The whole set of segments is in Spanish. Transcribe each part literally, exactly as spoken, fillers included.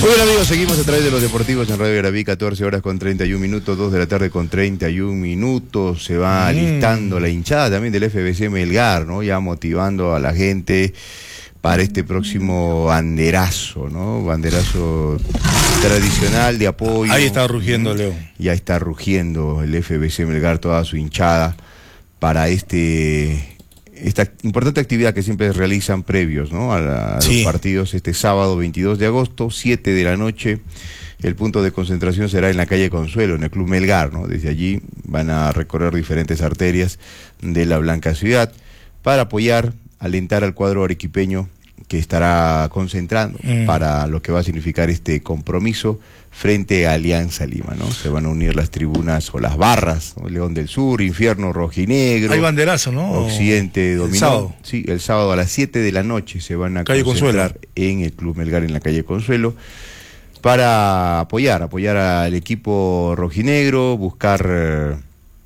Muy bien, amigos, seguimos a través de los deportivos en Radio Garaví, catorce horas con treinta y un minutos, dos de la tarde con treinta y un minutos. Se va alistando mm. la hinchada también del F B C Melgar, ¿no? Ya motivando a la gente para este próximo banderazo, ¿no? Banderazo tradicional de apoyo. Ahí está rugiendo León. Ya está rugiendo el F B C Melgar, toda su hinchada para este... esta importante actividad que siempre realizan previos, ¿no? a, la, a sí. los partidos este sábado veintidós de agosto, siete de la noche. El punto de concentración será en la calle Consuelo, en el Club Melgar, ¿no? Desde allí van a recorrer diferentes arterias de la Blanca Ciudad para apoyar, alentar al cuadro arequipeño que estará concentrando mm. para lo que va a significar este compromiso frente a Alianza Lima, ¿no? Se van a unir las tribunas o las barras, ¿no? León del Sur, Infierno Rojinegro. Hay banderazo, ¿no? Occidente Dominó. El sábado. Sí, el sábado a las siete de la noche se van a calle concentrar Consuelo. En el Club Melgar, en la calle Consuelo, para apoyar, apoyar al equipo rojinegro, buscar eh,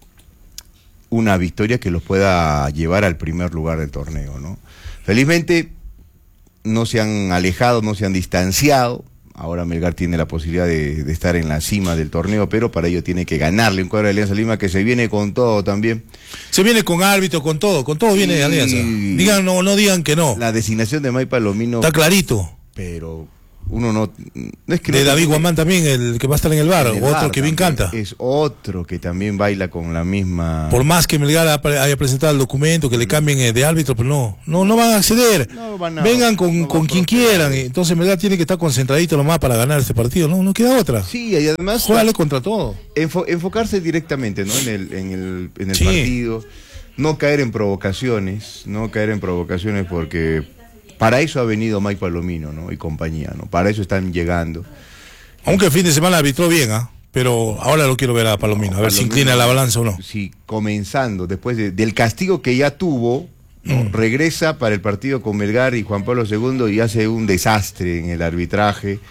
una victoria que los pueda llevar al primer lugar del torneo, ¿no? Felizmente no se han alejado, no se han distanciado. Ahora Melgar tiene la posibilidad de, de estar en la cima del torneo, pero para ello tiene que ganarle un cuadro de Alianza Lima que se viene con todo también. Se viene con árbitro, con todo, con todo sí, viene de Alianza. Digan no, no digan que no. La designación de May Palomino está clarito. Pero uno no, no es que de no David Guamán también, el que va a estar en el bar, en el otro bar que bien canta. Es otro que también baila con la misma. Por más que Melgar haya presentado el documento, que le cambien de árbitro, pero no, no, no van a acceder. No van a, Vengan con, no con quien quieran. Entonces Melgar tiene que estar concentradito nomás para ganar este partido, no, no queda otra. Sí, y además jugarle contra todo. Enfo enfocarse directamente, ¿no? En el, en el, en el sí. partido, no caer en provocaciones, no caer en provocaciones porque para eso ha venido Mike Palomino, ¿no? Y compañía, ¿no? Para eso están llegando. Aunque el fin de semana arbitró bien, ¿ah? ¿eh? Pero ahora lo quiero ver a Palomino, no, a ver Palomino, si inclina la balanza o no. Sí, comenzando, después de, del castigo que ya tuvo, ¿no? mm. regresa para el partido con Melgar y Juan Pablo segundo y hace un desastre en el arbitraje.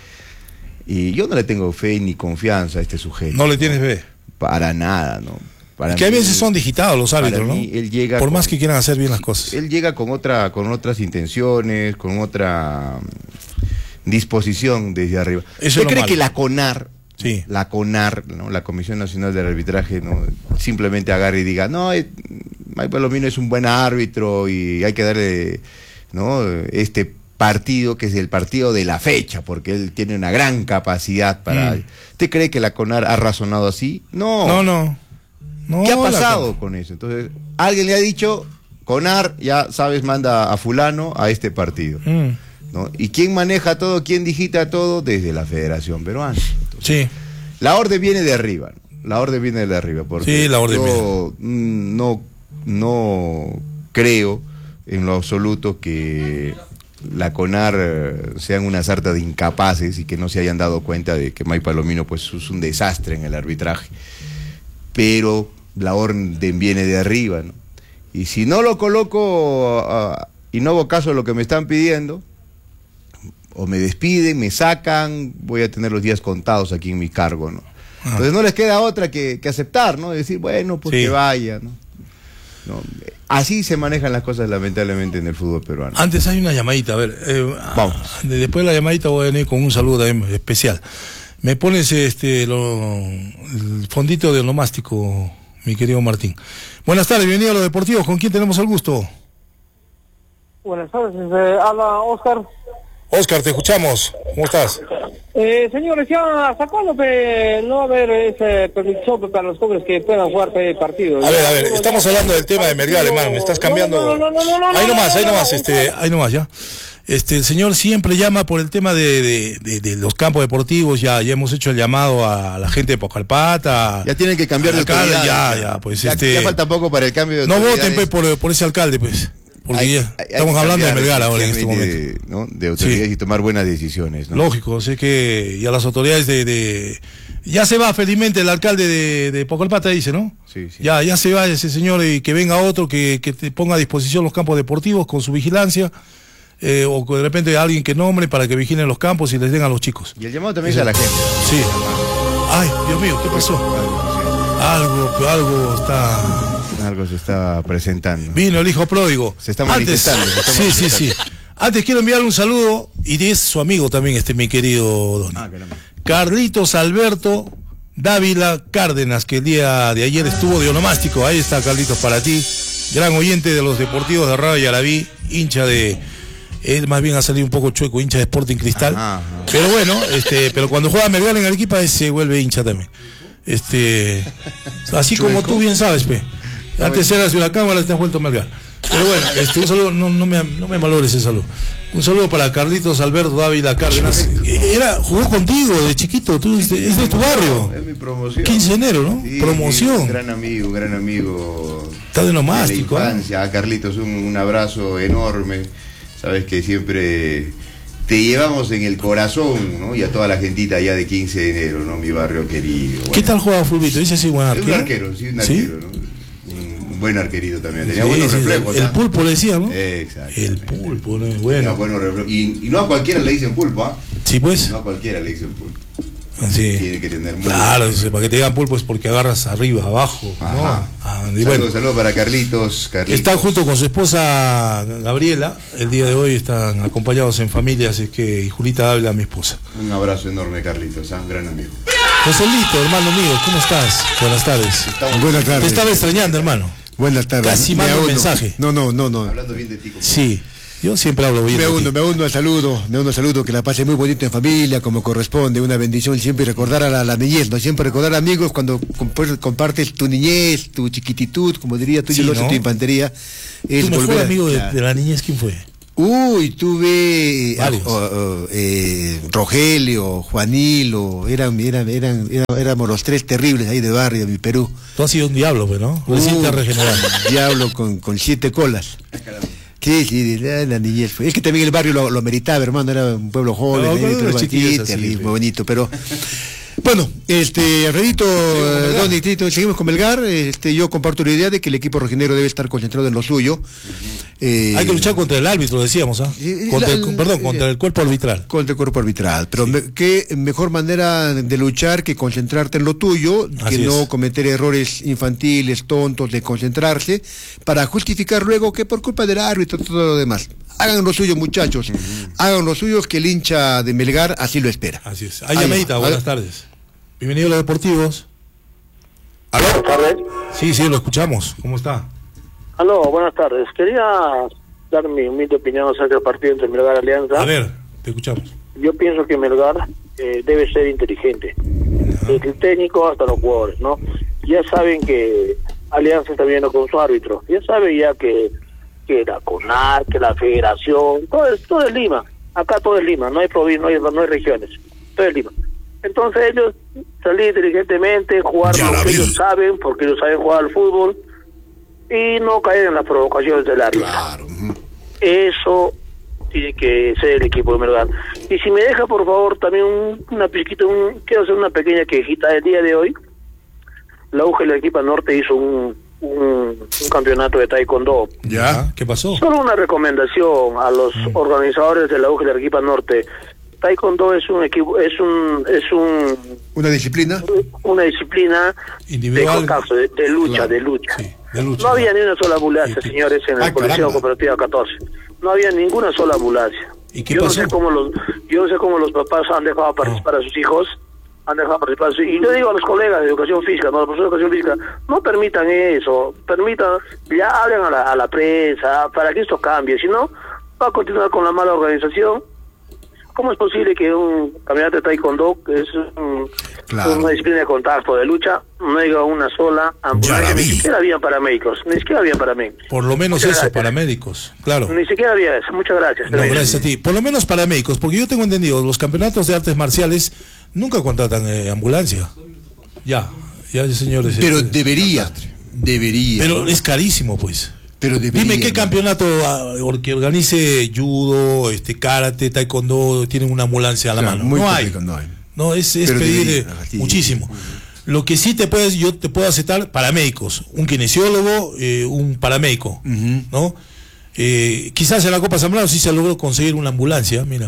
Y yo no le tengo fe ni confianza a este sujeto. ¿No le tienes fe? Para nada, ¿no? Para que a veces son digitados los árbitros, ¿no? Mí, él llega por con, más que quieran hacer bien las cosas. Él llega con otra, con otras intenciones, con otra disposición desde arriba. Eso ¿Usted cree malo. que la CONAR, sí. la CONAR, ¿no? La Comisión Nacional del Arbitraje, ¿no? simplemente agarre y diga, no, eh, Mike Palomino es un buen árbitro y hay que darle, ¿no? este partido que es el partido de la fecha, porque él tiene una gran capacidad para... Mm. ¿Usted cree que la CONAR ha razonado así? No. No, no. No, ¿Qué ha pasado con eso? Entonces, alguien le ha dicho, CONAR, ya sabes, manda a fulano a este partido. Mm. ¿no? ¿Y quién maneja todo, quién digita todo? Desde la Federación Peruana. Entonces, sí. La orden viene de arriba, ¿no? La orden viene de arriba. Porque sí, la orden yo viene. No, no creo en lo absoluto que la CONAR sean una sarta de incapaces y que no se hayan dado cuenta de que Mike Palomino pues, es un desastre en el arbitraje. Pero la orden viene de arriba, ¿no? Y si no lo coloco uh, y no hago caso a lo que me están pidiendo, o me despiden, me sacan, voy a tener los días contados aquí en mi cargo, ¿no? Ah. Entonces no les queda otra que, que aceptar, ¿no? Decir, bueno, pues sí. que vaya, ¿no? ¿no? Así se manejan las cosas lamentablemente en el fútbol peruano. Antes hay una llamadita, a ver, eh, vamos. Después de la llamadita voy a venir con un saludo también especial. Me pones este lo, el fondito de onomástico, mi querido Martín. Buenas tardes, bienvenido a los deportivos. ¿Con quién tenemos el gusto? Buenas tardes, eh, habla Oscar. Oscar, te escuchamos. ¿Cómo estás? Eh, señores, ya ¿hasta cuándo pe, no va a haber ese permiso para los jóvenes que puedan jugar pe, partidos? A ver, a ver, estamos hablando del tema de Melgar, hermano. Me estás cambiando. No, no, no, no, no, ahí nomás, ahí no, nomás, no, este, ahí nomás ya. Este, el señor siempre llama por el tema de, de, de, de los campos deportivos. Ya, ya hemos hecho el llamado a la gente de Pocalpata. Ya tienen que cambiar de alcalde. Ya, ya, ya, pues ya, este. Ya falta poco para el cambio de no voten pues, por, por ese alcalde, pues. Porque hay, ya hay, estamos hay hablando de Melgar ahora en este momento. De, ¿no? de autoridades sí. y tomar buenas decisiones, ¿no? Lógico, sé que ya las autoridades de, de... Ya se va felizmente el alcalde de, de Pocalpata, dice, ¿no? Sí, sí. Ya, ya se va ese señor y que venga otro que, que te ponga a disposición los campos deportivos con su vigilancia. Eh, o de repente alguien que nombre para que vigilen los campos y les den a los chicos. Y el llamado también es a la gente. Sí. Ay, Dios mío, ¿qué pasó? Algo, algo está... Algo se está presentando. Vino el hijo pródigo. Se está manifestando. Antes, se está sí, manifestando. sí, sí. Antes quiero enviarle un saludo, y es su amigo también, este mi querido Don. Ah, Carlitos Alberto Dávila Cárdenas, que el día de ayer estuvo de onomástico. Ahí está, Carlitos, para ti. Gran oyente de los deportivos de Radio Yarabí, hincha de... Él más bien ha salido un poco chueco, hincha de Sporting Cristal. Ajá, ajá. Pero bueno, este, pero cuando juega Melgar en Arequipa se vuelve hincha también. Este, así chueco. Como tú bien sabes, pe. Antes eras de una cámara, te has vuelto Melgar. Pero bueno, este, un saludo, no, no me, no me malores ese saludo. Un saludo para Carlitos Alberto Dávila Cárdenas. Era, jugó contigo de chiquito, tú, es, de, es de tu barrio. Es mi promoción. quince de enero, ¿no? Sí, promoción. Un gran amigo, un gran amigo. Está de nomástico. De la infancia. ¿eh? A Carlitos, un, un abrazo enorme. Sabes que siempre te llevamos en el corazón, ¿no? Y a toda la gentita allá de quince de enero, ¿no? Mi barrio querido. Bueno. ¿Qué tal juega Fulvito? Dice así, buen arquero. Un arquero, sí, un arquero, ¿sí? ¿no? Buen arquerito también, tenía sí, buenos sí, reflejos. El, el pulpo le decía, ¿no? Exacto. El pulpo, ¿no? Bueno. Buenos reflejos. Y, y no a cualquiera le dicen pulpo, ¿ah? ¿eh? Sí, pues. No a cualquiera le dicen pulpo. Sí. Tiene que tener muy claro, dice, para que te digan pulpo es porque agarras arriba, abajo. Ajá. ¿No? Ah, saludos, bueno, saludos para Carlitos, Carlitos. Está junto con su esposa Gabriela. El día de hoy están acompañados en familia, así que y Julita Dávila, mi esposa. Un abrazo enorme, Carlitos, ¿eh? Un gran amigo. Joselito, hermano mío, ¿cómo estás? Buenas tardes. Estamos... Buenas tardes. Te estaba extrañando, hermano. Buenas tardes. Casi mando un mensaje. No, no, no, no. Hablando bien de ti. Como sí, yo siempre hablo bien me de uno, ti. Me uno al saludo, me uno al saludo, que la pase muy bonito en familia, como corresponde, una bendición, siempre recordar a la, la niñez, ¿no? Siempre recordar amigos cuando compartes tu niñez, tu chiquititud, como diría tú, sí, ¿no? Tu infantería. Es ¿Tu mejor amigo de, de la niñez quién fue? Uy, tuve uh, uh, eh, Rogelio, Juanilo, eran, eran, eran, eran, éramos los tres terribles ahí de barrio, de mi Perú. Tú has sido un diablo, pues, ¿no? Recién te regenerado. Diablo con, con siete colas. Sí, sí, la, la niñez fue. Es que también el barrio lo, lo meritaba, hermano, era un pueblo joven, no, ahí, pero aquí, terrible, muy bonito, pero... Bueno, este, Alfredito, eh, Don Distrito, seguimos con Melgar. Este, yo comparto la idea de que el equipo rojinegro debe estar concentrado en lo suyo. Uh-huh. eh, Hay que luchar contra el árbitro, decíamos, ¿ah? ¿eh? Contra el, perdón, contra el cuerpo arbitral. Contra el cuerpo arbitral. Pero sí. me, qué mejor manera de luchar que concentrarte en lo tuyo, Así que no es. cometer errores infantiles, tontos, de concentrarse, para justificar luego que por culpa del árbitro todo lo demás. Hagan lo suyo, muchachos. Uh-huh. Hagan lo suyo, que el hincha de Melgar así lo espera. Así es. Hay llamadita, buenas tardes. Bienvenido a los deportivos. ¿Aló? Buenas tardes. Sí, sí, lo escuchamos. ¿Cómo está? Aló, buenas tardes. Quería dar mi humilde opinión acerca del partido entre Melgar y Alianza. A ver, te escuchamos. Yo pienso que Melgar eh, debe ser inteligente. Ajá. Desde el técnico hasta los jugadores, ¿no? Ya saben que Alianza está viendo con su árbitro. Ya saben ya que, que la CONAR, que la Federación, todo es, todo es Lima. Acá todo es Lima, no hay provincias, no hay, no hay regiones. Todo es Lima. Entonces ellos salir inteligentemente, jugar ya lo que ellos saben, porque ellos saben jugar al fútbol, y no caer en las provocaciones del árbitro. Claro. Eso tiene que ser el equipo de Melgar. Y si me deja, por favor, también un, una piquita, un, quiero hacer una pequeña quejita del día de hoy. La U G de la Equipa Norte hizo un, un, un campeonato de taekwondo. ¿Ya? ¿Qué pasó? Solo una recomendación a los mm. organizadores de la U G de la Equipa Norte. Taekwondo es un equipo, es un, es un una disciplina, una disciplina individual, de contacto, de, de lucha, claro, de lucha. Sí, de lucha. No había ni una sola ambulancia, ¿Y señores, en la Policía Cooperativa catorce. No había ninguna sola ambulancia. ¿Y qué yo pasó? no sé cómo los, yo no sé cómo los papás han dejado participar oh. a sus hijos, han dejado participar a sus hijos. Y yo digo a los colegas de educación física, no, los profesores de educación física, no permitan eso, permitan, ya hablen a la, a la prensa para que esto cambie, si no va a continuar con la mala organización. ¿Cómo es posible que un campeonato de taekwondo, que es un, claro. una disciplina de contacto, de lucha, no haya una sola ambulancia? Ni siquiera había paramédicos, ni siquiera había paramédicos. Por lo menos Muchas eso, gracias. paramédicos, claro. Ni siquiera había eso, muchas gracias. No, gracias a ti. Por lo menos paramédicos, porque yo tengo entendido, los campeonatos de artes marciales nunca contratan eh, ambulancia. Ya, ya señores. Pero eh, debería, debería. Pero es carísimo, pues. Pero debería, Dime qué ¿no? campeonato uh, que organice judo, este karate, taekwondo, tienen una ambulancia a la claro, mano. No hay. no hay. No, es, es pedir debería, muchísimo. Uh-huh. Lo que sí te puedes, yo te puedo aceptar paramédicos, un kinesiólogo, eh, un paramédico, uh-huh. ¿no? Eh, quizás en la Copa Zambrano sí se logró conseguir una ambulancia, mira.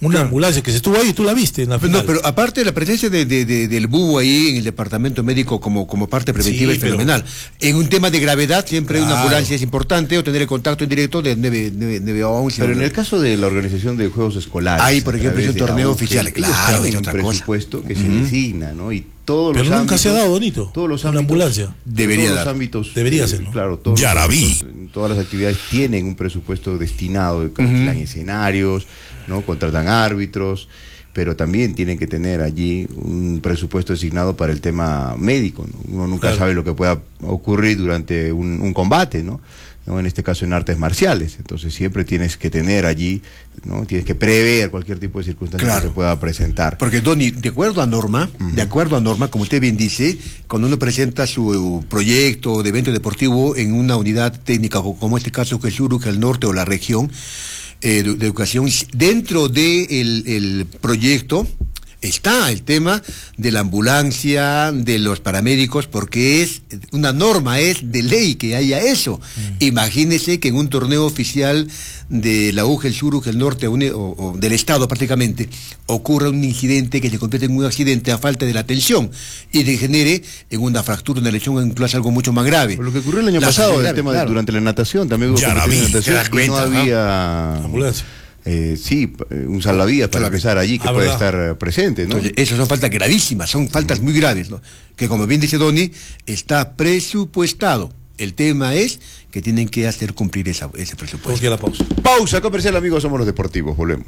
Una claro. ambulancia que se estuvo ahí, tú la viste en la final. No, pero aparte de la presencia de, de, de, del B U ahí en el departamento médico como, como parte preventiva sí, es fenomenal. Pero... En un tema de gravedad siempre claro. una ambulancia es importante o tener el contacto en directo de nueve once. Pero en el caso de la organización de juegos escolares. Hay, por ejemplo, es un torneo oficial, claro, es un presupuesto cosa. que uh-huh. se designa, ¿no? Y todos pero los nunca ámbitos, se ha dado, Donito. Todos los ámbitos, una ambulancia. Debería todos dar. Los ámbitos, Debería ser, ¿no? Claro, todos ya la vi. Todas las actividades tienen un presupuesto destinado, alquilan uh-huh. escenarios, ¿no? Contratan árbitros, pero también tienen que tener allí un presupuesto designado para el tema médico, ¿no? Uno nunca claro. sabe lo que pueda ocurrir durante un, un combate, ¿no? ¿no? En este caso en artes marciales, entonces siempre tienes que tener allí, ¿no? Tienes que prever cualquier tipo de circunstancia claro. que se pueda presentar. Porque Donny, de acuerdo a norma, uh-huh. de acuerdo a norma, como usted bien dice, cuando uno presenta su proyecto de evento deportivo en una unidad técnica, como este caso que es Uruk, el norte o la región eh, de, de educación, dentro del de el proyecto está el tema de la ambulancia, de los paramédicos, porque es una norma, es de ley que haya eso. Mm. Imagínese que en un torneo oficial de la U G, el Sur, el Norte, o, o del Estado prácticamente, ocurra un incidente que se convierte en un accidente a falta de la atención y degenere en una fractura, una lesión, incluso algo mucho más grave. Por lo que ocurrió el año la pasado, el tema claro. de, durante la natación, también hubo ya la vi, natación, y cuenta, no había ambulancia. Eh, sí, un salvavidas para empezar allí que ah, puede ¿verdad? estar presente, ¿no? Entonces, esas son faltas gravísimas, son faltas muy graves, ¿no? Que como bien dice Donny, está presupuestado. El tema es que tienen que hacer cumplir esa, ese presupuesto. ¿Por qué la pausa? Pausa comercial, amigos, somos los deportivos, volvemos.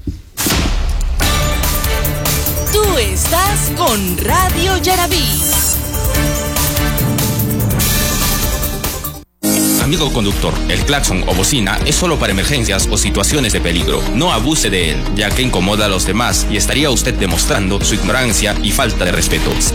Tú estás con Radio Yarabí. Amigo conductor, el claxon o bocina es solo para emergencias o situaciones de peligro. No abuse de él, ya que incomoda a los demás y estaría usted demostrando su ignorancia y falta de respeto.